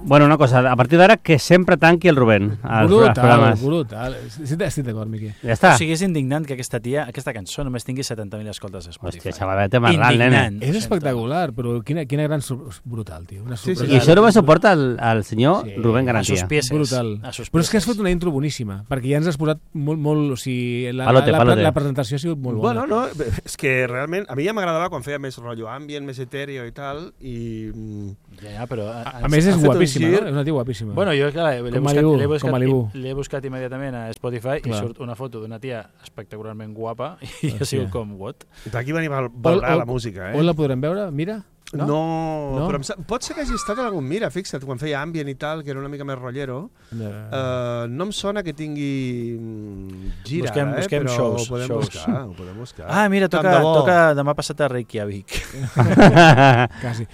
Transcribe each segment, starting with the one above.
Bueno, una cosa, a partir d'ara que sempre tanqui el Rubén als programes. Brutal. Estic d'acord, Miqui. Ja està. O sigui, és indignant que aquesta cançó només tingui 70.000 escoltes a Spotify. Hòstia, xaval, té marral, nene. És espectacular, però quina gran... Brutal, tio. I això només suporta el senyor Rubén Garantia. A sus pieces. Brutal. Però és que has fet una intro boníssima, perquè ja ens has posat molt... O sigui, la presentació ha sigut molt bona. Bueno, no, és que realment a mi ja m'agradava quan feia més rotllo ambient, més etèreo i tal, i... Ja, però... A més és guapíssima, no? És una tia guapíssima. Bueno, jo, clar, l'he buscat immediatament a Spotify i surt una foto d'una tia espectacularment guapa i jo sigo com, what? D'aquí venim a valorar la música, On la podrem veure? Mira? No, però pot ser que hagi estat en algun Mira, fixa't, quan feia ambient i tal, que era una mica més rotllero. No em sona que tingui gira, busquem però shows, ho podem buscar. Ah, mira, toca demà passat a Reykjavik. Quasi.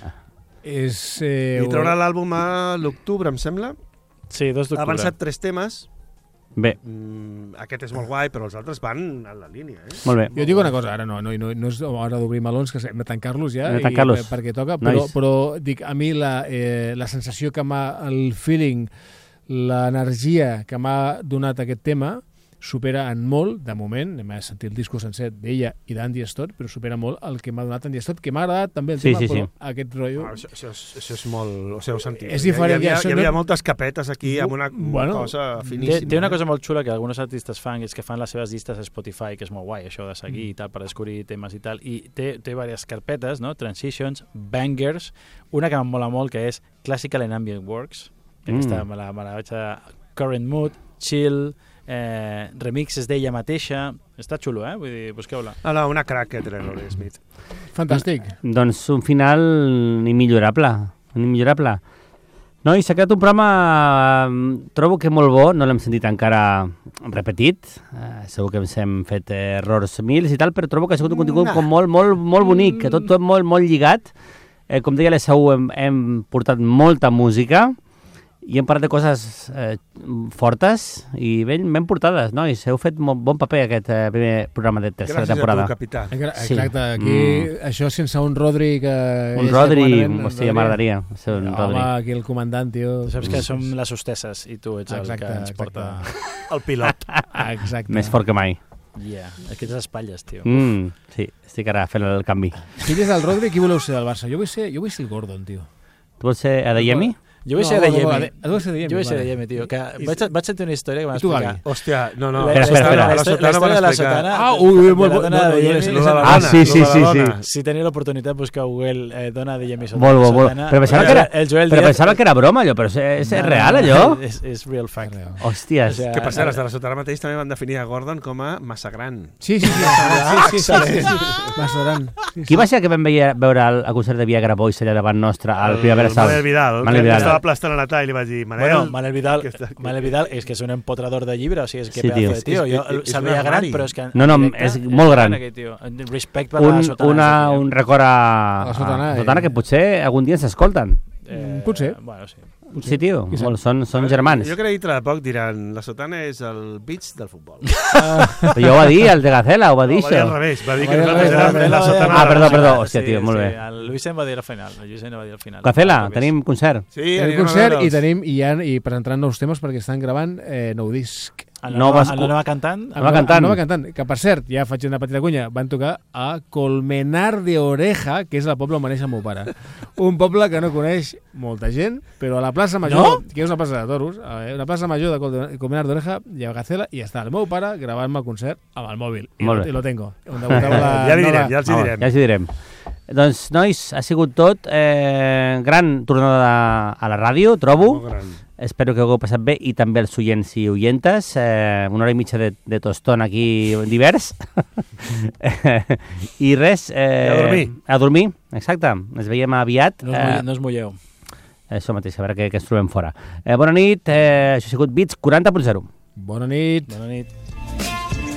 I traurà l'àlbum a l'octubre, em sembla. Sí, 2 d'octubre. Ha avançat 3 temes. Bé. Aquest és molt guai, però els altres van en la línia. Molt bé. Jo dic una cosa, ara no és hora d'obrir melons, que hem de tancar-los ja, perquè toca, però dic, a mi la sensació que el feeling, l'energia que m'ha donat aquest tema supera en molt, de moment, hem sentit el disco sencer d'ella i d'Andy Stott, però supera molt el que m'ha donat Andy Stott, que m'ha agradat també el tema, però aquest rotllo... Això és molt... O sigui, ho sentit. És diferent. Hi havia moltes capetes aquí amb una cosa finíssima. Té una cosa molt xula que alguns artistes fan, és que fan les seves llistes a Spotify, que és molt guai, això de seguir i tal, per descobrir temes i tal, i té diverses carpetes, no? Transitions, bangers, una que em mola molt, que és Classical and Ambient Works, que aquesta me la vaig a Current Mood, Chill... remixes d'ella mateixa, està xulo, vull dir, busqueu-la. Una crack que té Lori Smith. Fantàstic. Doncs un final immillorable. No, i s'ha quedat un programa, trobo que molt bo, no l'hem sentit encara repetit, segur que ens hem fet errors mils i tal, però trobo que ha sigut un contingut com molt bonic, que tot molt lligat. Com deia l'Esau, hem portat molta música, i hem parlat de coses fortes i ben portades, no? I heu fet molt bon paper aquest primer programa de tercera temporada. Gràcies a tu, capità. Exacte, aquí això sense un Rodri que... Un Rodri, hòstia, m'agradaria. Home, aquí el comandant, tio. Saps que som les hostesses i tu ets el que ens porta el pilot. Exacte. Més fort que mai. És que ets espatlles, tio. Sí, estic ara fent el canvi. Si ets el Rodri, qui voleu ser del Barça? Jo vull ser el Gordon, tio. Tu vols ser Adeyemi? Jo vull ser de Yemi. Jo vull ser de Yemi, tio. Vaig sentir una història que m'ha explicat. Hòstia, no. Espera. La història de la sotana. Molt bona. Sí. Si teniu l'oportunitat, busqueu Google dona de Yemi sotana. Molt. Però pensava que era broma, allò, però és real, allò? És real fact. Hòsties. Que per cert, els de la sotana mateix també van definir a Gordon com a massa gran. Sí. Massa gran. Qui va ser que vam veure el concert de Viagra Boys allà davant nostre, al Primavera Sound? Manel Vidal. Estava aplastant a la tall i li vaig dir, Manel Vidal és que és un empotrador de llibre, o sigui, és que pedazo de tio. Jo se'l veia gran, però és que... No, és molt gran. Respecte per la sotana. Un record a la sotana que potser algun dia s'escolten. Potser. Bueno, sí. Sí, tio, són germans. Jo crec que dintre de poc diran la sotana és el beach del futbol. Però jo ho va dir, el de Gacela, ho va dir això. Va dir al revés, va dir que nosaltres érem la sotana. Perdó, hòstia, tio, molt bé. El Luisen va dir al final. Gacela, tenim concert. Sí, tenim concert i presentaran nous temes perquè estan gravant nou disc. El nova cantant, que per cert, ja faig una petita cunya, van tocar a Colmenar de Oreja, que és el poble on va néixer el meu pare. Un poble que no coneix molta gent, però a la plaça Major, que és una plaça de toros, una plaça Major de Colmenar de Oreja, hi ha Gacela i està el meu pare gravant-me el concert amb el mòbil. I lo tengo. Ja els hi direm. Doncs, nois, ha sigut tot. Gran tornada a la ràdio, trobo. Espero que ho hagueu passat bé i també els oients i oientes. Una hora i mitja de tostón aquí divers. I res... A dormir, exacte. Ens veiem aviat. No us mulleu. Això mateix, a veure què ens trobem fora. Bona nit, això ha sigut Beats 40.0. Bona nit. Bona nit.